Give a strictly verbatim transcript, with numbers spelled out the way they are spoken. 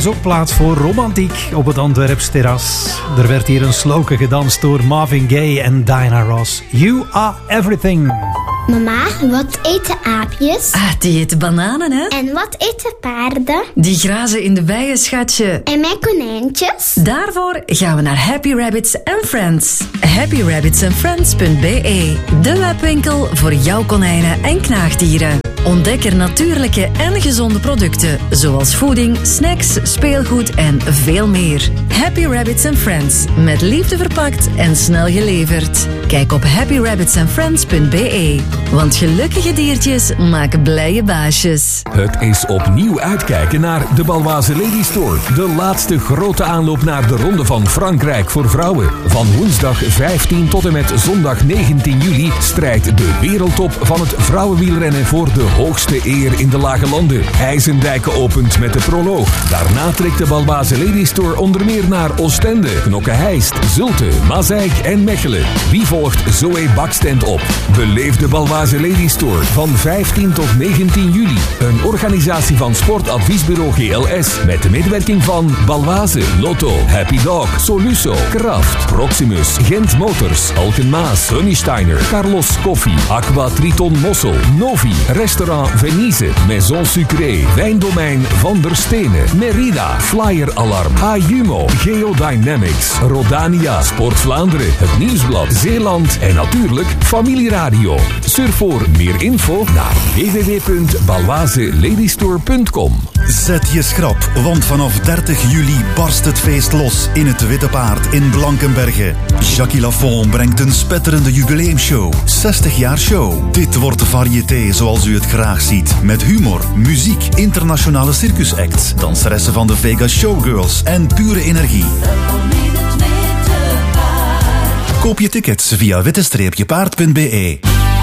is ook plaats voor romantiek op het Antwerps terras. Er werd hier een sloken gedanst door Marvin Gaye en Diana Ross. You are everything. Mama, wat eten aapjes? Ah, die eten bananen, hè? En wat eten paarden? Die grazen in de weien, schatje. En mijn konijntjes? Daarvoor gaan we naar Happy Rabbits and Friends. happy rabbits and friends punt b e. De webwinkel voor jouw konijnen en knaagdieren. Ontdek er natuurlijke en gezonde producten, zoals voeding, snacks, speelgoed en veel meer. Happy Rabbits and Friends, met liefde verpakt en snel geleverd. Kijk op happy rabbits and friends punt b e, want gelukkige diertjes maken blije baasjes. Het is opnieuw uitkijken naar de Baloise Lady Store. De laatste grote aanloop naar de Ronde van Frankrijk voor vrouwen. Van woensdag vijftien tot en met zondag negentien juli strijdt de wereldtop van het vrouwenwielrennen voor de hoogste eer in de Lage Landen. IJsendijke opent met de proloog. Daarna trekt de Baloise Lady Store onder meer naar Oostende, Knokke-Heist, Zulte, Mazeik en Mechelen. Wie volgt Zoe Bakstand op? Beleef de Baloise Lady Store van vijftien tot negentien juli. Een organisatie van Sportadviesbureau G L S met de medewerking van Baloise, Lotto, Happy Dog, Soluso, Kraft, Proximus, Gent Motors, Alkenmaas, Honeysteiner, Carlos Koffie, Aqua Triton Mossel, Novi, Restaurant Venise, Maison Sucré, Wijndomein Van der Stenen, Merida, Flyer Alarm, Ayumo, Geodynamics, Rodania, Sport Vlaanderen, het Nieuwsblad, Zeeland en natuurlijk Familieradio. Surf voor meer info naar w w w punt baloise ladystore punt com. Zet je schrap, want vanaf dertig juli barst het feest los in het Witte Paard in Blankenberge. Jackie Lafont brengt een spetterende jubileumshow. zestig jaar show. Dit wordt de variété zoals u het graag ziet. Met humor, muziek, internationale circusacts, danseressen van de Vegas Showgirls en pure energie. Koop je tickets via witte streepje paard punt b e.